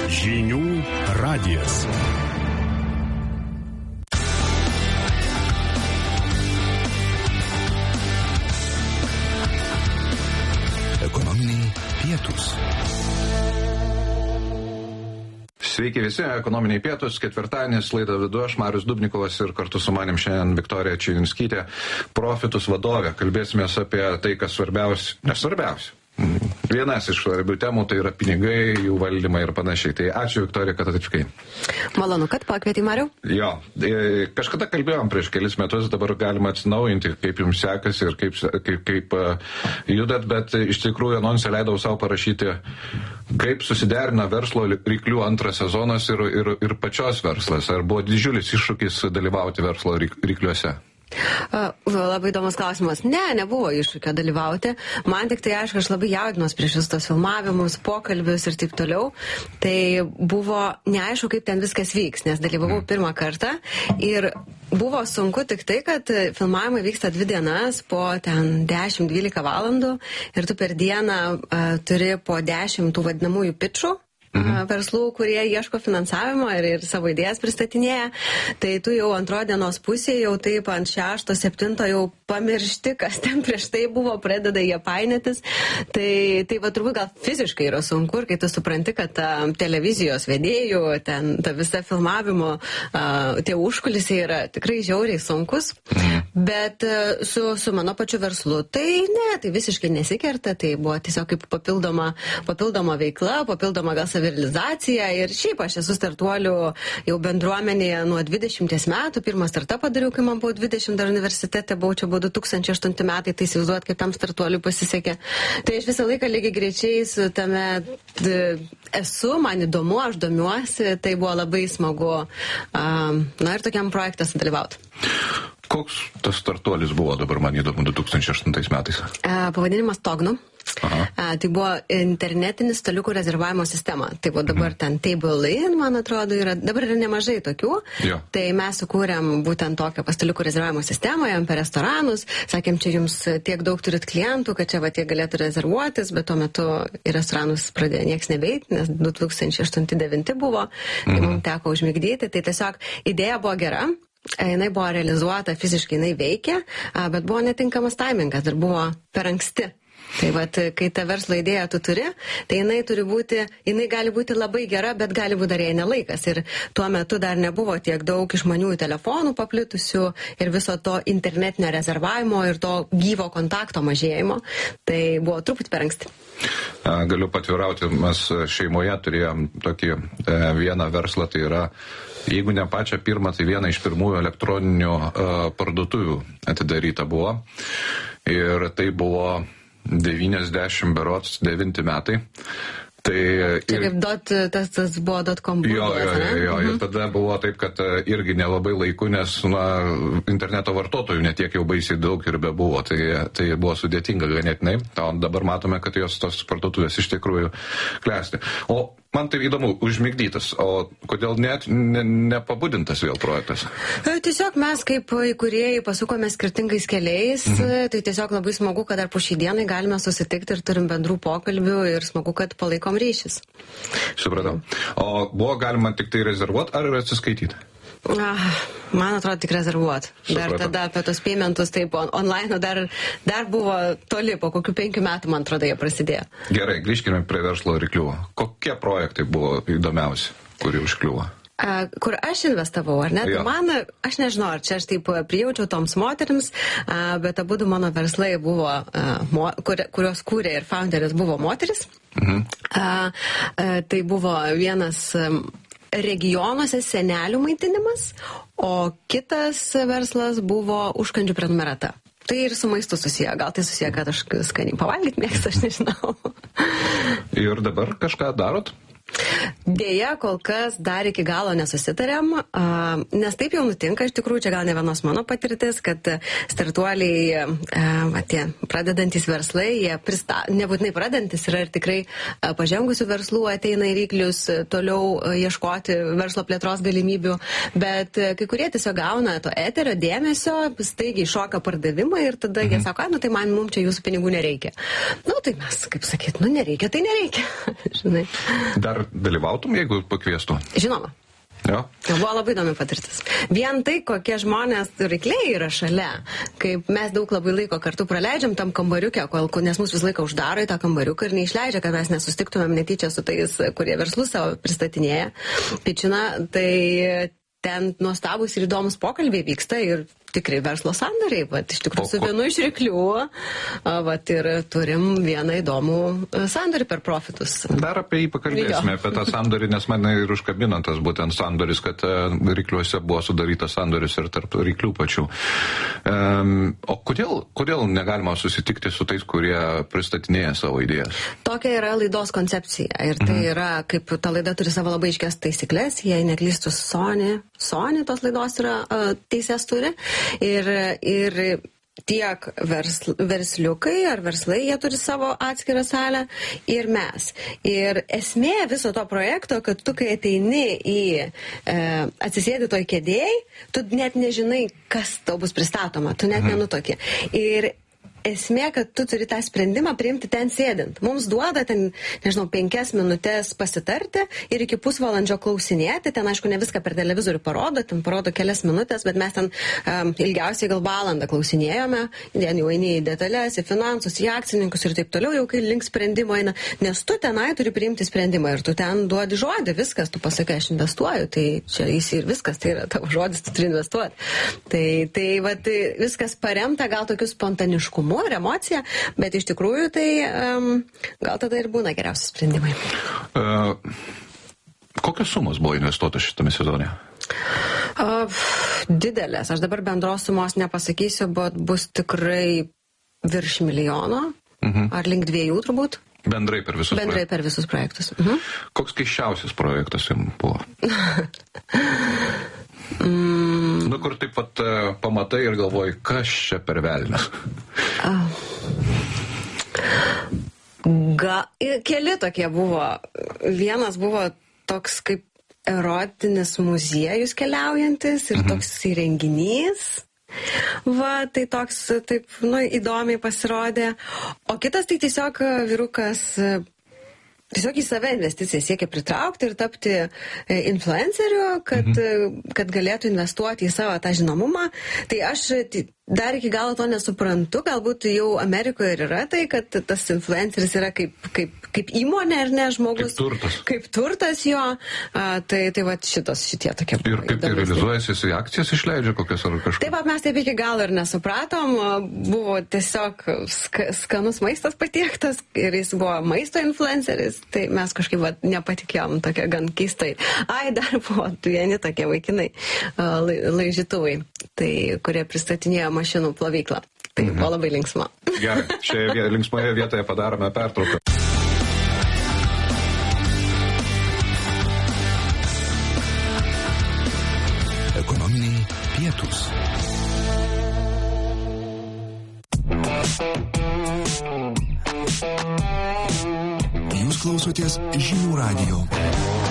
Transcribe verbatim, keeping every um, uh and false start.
Žinių radijas. Ekonominiai pietūs. Sveiki visi, ekonominiai pietūs, ketvirtadienis, laidą vedu aš, Marius Dubnikovas, ir kartu su manim šiandien Viktorija Čivinskytė, Profitus vadovė. Kalbėsimės apie tai, kas svarbiausia, nesvarbiausia. Vienas iš svarbių temų tai yra pinigai, jų valdymai ir panašiai. Tai ačiū, Viktorija, kad atvykai. Malonu, kad pakvietei, Mariau. Jo, kažkada kalbėjom prieš kelis metus, dabar galima atsinaujinti, kaip jums sekasi ir kaip, kaip, kaip judat, bet iš tikrųjų anonsę leidau savo parašyti, kaip susiderina verslo ryklių antras sezonas ir, ir, ir pačios verslas. Ar buvo didžiulis iššūkis dalyvauti verslo rykliuose? Uh, labai įdomus klausimas. Ne, nebuvo iššūkio dalyvauti. Man tik tai, aišku, aš labai jaudinos prieš visus tos filmavimus, pokalbius ir taip toliau. Tai buvo neaišku, kaip ten viskas vyks, nes dalyvavau pirmą kartą ir buvo sunku tik tai, kad filmavimai vyksta dvi dienas po ten dešimt dvylika valandų ir tu per dieną uh, turi po dešimt tų vadinamųjų pitchų. Mhm. Verslų, kurie ieško finansavimo ir, ir savo idėjas pristatinėja, tai tu jau antro dienos pusėje, jau taip ant šešto, septinto jau pamiršti, kas ten prieš tai buvo, pradeda jie painėtis. Tai, tai va turbūt gal fiziškai yra sunku, ir kai tu supranti, kad ta televizijos vedėjų, ten ta visa filmavimo, uh, tie užkulisiai yra tikrai žiauriai sunkus, mhm. bet uh, su, su mano pačiu verslu, tai ne, tai visiškai nesikerta, tai buvo tiesiog kaip papildoma, papildoma veikla, papildoma gal savirealizacija, ir šiaip aš esu startuolių jau bendruomenėje nuo dvidešimties metų, pirmą startupą dariau, kai man buvo dvidešimt, dar universitete buvau, čia buvo du tūkstančiai aštunti metai, tai įsivaizduot, kaip tam startuoliui pasisekė. Tai aš visą laiką lygiai greičiais tame d, esu, man įdomu, aš domiuosi, tai buvo labai smagu, um, na ir tokiam projektą sudalyvauti. Koks tas startuolis buvo dabar, man įdomu, du tūkstančiai aštuntais metais? Uh, pavadinimas Tognu. Uh, tai buvo internetinis staliukų rezervavimo sistema. Tai buvo dabar mhm. ten Table-in, man atrodo, yra, dabar yra nemažai tokių. Jo. Tai mes sukūrėm būtent tokią staliukų rezervavimo sistemą, jam per restoranus, sakėm, čia jums tiek daug turit klientų, kad čia va tiek galėtų rezervuotis, bet tuo metu į restoranus pradėjo nieks nebeit, nes du tūkstančiai aštunti devinti buvo, tai mhm. mums teko užmigdyti. Tai tiesiog idėja buvo gera. Jinai buvo realizuota, fiziškai jinai veikė, bet buvo netinkamas taimingas, dar buvo per anksti. Tai vat, kai ta verslo idėja tu turi, tai jinai turi būti, jinai gali būti labai gera, bet gali būti dar jai nelaikas. Ir tuo metu dar nebuvo tiek daug išmaniųjų telefonų paplitusių ir viso to internetinio rezervavimo ir to gyvo kontakto mažėjimo. Tai buvo truputį per anksti. Galiu patvirauti, mes šeimoje turėjom tokį e, vieną verslą, tai yra, jeigu ne pačią pirmą, tai viena iš pirmųjų elektroninių e, parduotuvių atidaryta buvo. Ir tai buvo devyniasdešimt berods devinti metai. Tai čia ir, kaip dot, tas, tas buvo dot com buvo. Jo, jo, jo, jo. Mhm. Ir tada buvo taip, kad irgi nelabai laiku, nes na, interneto vartotojų netiek jau baisiai daug ir bebuvo. Tai, tai buvo sudėtinga ganėtinai. O dabar matome, kad jos tos parduotuvės iš tikrųjų klesti. O man tai įdomu, užmigdytas, o kodėl net ne, nepabudintas vėl projektas? Tiesiog mes kaip įkūrėjai pasukome skirtingais keliais, mhm. tai tiesiog labai smagu, kad dar po šį dienai galime susitikti ir turim bendrų pokalbių ir smagu, kad palaikom ryšys. Supratau. O buvo galima tik tai rezervuoti ar atsiskaityti? Ah, man atrodo tik rezervuot. Dar Supratau. Tada apie tos paymentus taip on, online dar, dar buvo toli, po kokių penkių metų, man atrodo, jie prasidėjo. Gerai, grįžkime prie verslo ryklių. Kokie projektai buvo įdomiausi, kurie užkliuvo? Uh, kur aš investavau, ar ne? Tai man, aš nežinau, ar čia aš taip prijaučiau toms moterims, uh, bet abudu mano verslai buvo, uh, mo, kur, kurios kūrė ir founderis buvo moteris. Mhm. Uh, uh, tai buvo vienas um, regionuose senelių maitinimas, o kitas verslas buvo užkandžių prenumerata. Tai ir su maistu susiję. Gal tai susiję, kad aš skaniai pavalgyti mėgstu, aš nežinau. Ir dabar kažką darot? Dėja, kol kas dar iki galo nesusitarėm, nes taip jau nutinka, iš tikrųjų, čia gal ne vienos mano patirtis, kad startuoliai, tie pradedantis verslai, jie prista, nebūtinai pradedantis, yra ir tikrai pažengusių verslų, ateina į ryklius toliau ieškoti verslo plėtros galimybių, bet kai kurie tiesiog gauna to eterio dėmesio, staigiai šoka pardavimą ir tada mhm. jie sako, nu tai man mums čia jūsų pinigų nereikia. Nu tai mes, kaip sakyt, nu nereikia, tai nereikia. Žinai. Dar dar dalyvautum, jeigu pakviestų? Žinoma. Jo. Buvo labai įdomi patirtis. Vien tai, kokie žmonės reikliai yra šalia, kaip mes daug labai laiko kartu praleidžiam tam kambariuke, kol, nes mus visą laiką uždaro į tą kambariuką ir neišleidžia, kad mes nesustiktumėm netyčia su tais, kurie verslus savo pristatinėja. Pičina, tai ten nuostabus ir įdomus pokalbiai vyksta ir tikrai verslo sandoriai. Vat, iš tikrųjų, su vienu iš ryklių vat, ir turim vieną įdomų sandorį per profitus. Dar apie jį pakalbėsime, jo. Apie tą sandorį, nes mane ir užkabinantas būtent sandoris, kad rykliuose buvo sudarytas sandoris ir tarp ryklių pačių. Um, o kodėl, kodėl negalima susitikti su tais, kurie pristatinėja savo idėjas? Tokia yra laidos koncepcija ir tai mhm. yra, kaip ta laida turi savo labai aiškias taisyklės, jei neklystų Sony, Sony tos laidos yra teisės turi. Ir, ir tiek versl, versliukai ar verslai, jie turi savo atskirą salę ir mes. Ir esmė viso to projekto, kad tu, kai ateini į e, atsisėdi toj kėdėjai, tu net nežinai, kas tau bus pristatoma, tu net mhm. nenutokė. Ir esmė, kad tu turi tą sprendimą priimti ten sėdint. Mums duoda ten, nežinau, penkias minutės pasitarti ir iki pusvalandžio klausinėti. Ten, aišku, ne viską per televizorių parodo, ten parodo kelias minutės, bet mes ten um, ilgiausiai gal valandą klausinėjome. Ten jau eini į detalės, į finansus, į akcininkus ir taip toliau, jau kai link sprendimo eina. Nes tu tenai turi priimti sprendimą ir tu ten duodi žodį, viskas, tu pasakai, aš investuoju, tai čia jis ir viskas, tai yra tavo žodis, tu turi investuoti. Tai, tai, va, tai viskas paremta gal tokiu spontaniškumu ir emocija, bet iš tikrųjų tai um, gal tada ir būna geriausi sprendimai. Uh, kokios sumos buvo investuotos šitame sezone? Uh, didelės. Aš dabar bendros sumos nepasakysiu, bet bus tikrai virš milijono, uh-huh. ar link dviejų turbūt. Bendrai per visus Bendrai projektus? per visus projektus. Uh-huh. Koks keisčiausias projektas jums buvo? Mm. Nu, kur taip pat uh, pamatai ir galvoji, kas čia per velnias? Uh. Ga, keli tokie buvo. Vienas buvo toks kaip erotinis muziejus keliaujantis ir mhm. toks įrenginys. Va, tai toks taip, nu, įdomiai pasirodė. O kitas tai tiesiog vyrukas tiesiog į save investiciją siekia pritraukti ir tapti influenceriu, kad, mhm. kad galėtų investuoti į savo tą žinomumą. Tai aš dar iki galo to nesuprantu, galbūt jau Amerikoje ir yra tai, kad tas influenceris yra kaip, kaip, kaip įmonė, ar ne, žmogus. Kaip turtas. Kaip turtas jo. A, tai tai va šitos, šitie tokie. Ir kaip tai realizuojasi, jis į akcijas išleidžia kokias ar kažką? Taip, mes taip iki galo ir nesupratom. Buvo tiesiog ska, skanus maistas patiektas ir jis buvo maisto influenceris, tai mes kažkaip va, nepatikėjom tokia gan keistai. Ai, dar buvo vieni tokie vaikinai, laižytuvai, tai, kurie pristatinėjo mašinų plovyklą. Tai mhm. buvo labai linksma. Gerai, šioje linksmoje vietoje padarome pertrauką. Ekonominiai pietūs. Jūs klausotės Žinių radijo.